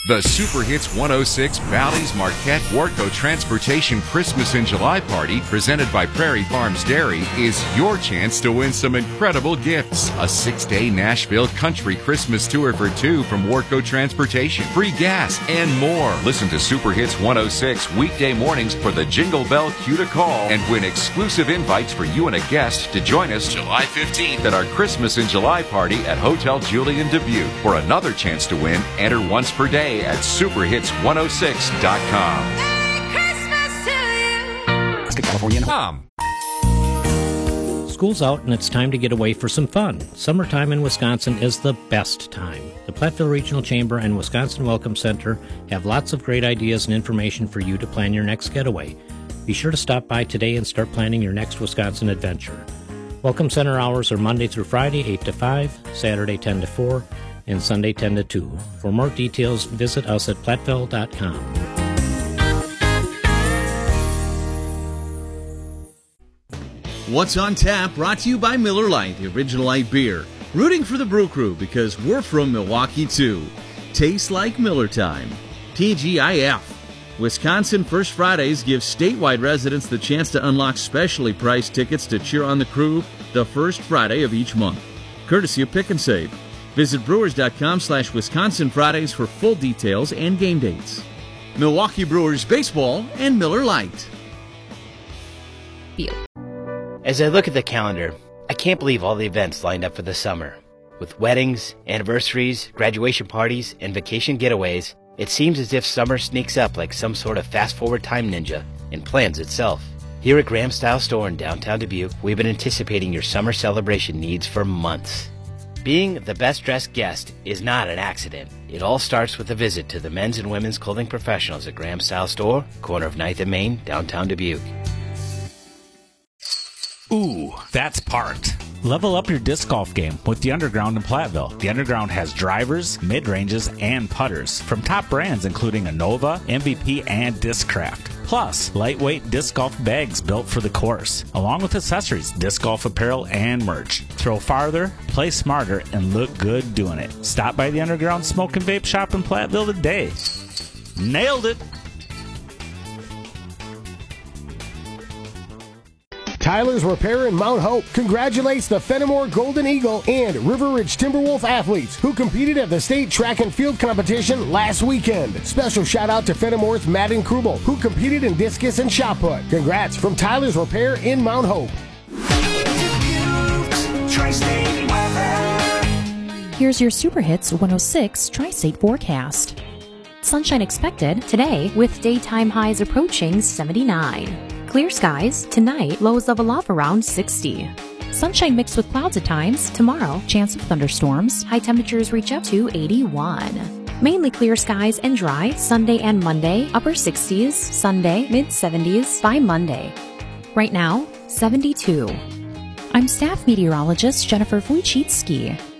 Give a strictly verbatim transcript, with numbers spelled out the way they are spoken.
The Super Hits one oh six Bally's Marquette Warco Transportation Christmas in July Party, presented by Prairie Farms Dairy, is your chance to win some incredible gifts. A six-day Nashville country Christmas tour for two from Warco Transportation, free gas, and more. Listen to Super Hits one oh six weekday mornings for the Jingle Bell cue to call and win exclusive invites for you and a guest to join us July fifteenth at our Christmas in July Party at Hotel Julian Dubuque. For another chance to win, enter once per day at super hits one oh six dot com. Merry Christmas to you. To California. Tom. School's out and it's time to get away for some fun. Summertime in Wisconsin is the best time. The Platteville Regional Chamber and Wisconsin Welcome Center have lots of great ideas and information for you to plan your next getaway. Be sure to stop by today and start planning your next Wisconsin adventure. Welcome Center hours are Monday through Friday, eight to five, Saturday, ten to four, and Sunday, ten to two. For more details, visit us at platteville dot com. What's on Tap, brought to you by Miller Lite, the original light beer. Rooting for the Brew Crew because we're from Milwaukee too. Tastes like Miller time. T G I F. Wisconsin First Fridays gives statewide residents the chance to unlock specially priced tickets to cheer on the crew the first Friday of each month. Courtesy of Pick and Save. Visit brewers.com slash Wisconsin Fridays for full details and game dates. Milwaukee Brewers Baseball and Miller Lite. As I look at the calendar, I can't believe all the events lined up for the summer. With weddings, anniversaries, graduation parties, and vacation getaways, it seems as if summer sneaks up like some sort of fast-forward time ninja and plans itself. Here at Graham Style Store in downtown Dubuque, we've been anticipating your summer celebration needs for months. Being the best-dressed guest is not an accident. It all starts with a visit to the men's and women's clothing professionals at Graham Style Store, corner of ninth and Main, downtown Dubuque. Ooh, that's parked. Level up your disc golf game with the Underground in Platteville. The Underground has drivers, mid-ranges, and putters from top brands including Innova, M V P, and Discraft. Plus, lightweight disc golf bags built for the course, along with accessories, disc golf apparel, and merch. Throw farther, play smarter, and look good doing it. Stop by the Underground Smoke and Vape Shop in Platteville today. Nailed it! Tyler's Repair in Mount Hope congratulates the Fenimore Golden Eagle and River Ridge Timberwolf athletes who competed at the state track and field competition last weekend. Special shout out to Fenimore's Madden Krubel, who competed in discus and shot put. Congrats from Tyler's Repair in Mount Hope. Here's your Super Hits one oh six Tri-State forecast. Sunshine expected today with daytime highs approaching seventy-nine. Clear skies tonight, lows level off around sixty. Sunshine mixed with clouds at times. Tomorrow, chance of thunderstorms. High temperatures reach up to eighty-one. Mainly clear skies and dry Sunday and Monday. Upper sixties. Sunday, mid seventies by Monday. Right now, seventy-two. I'm staff meteorologist Jennifer Wojcicki.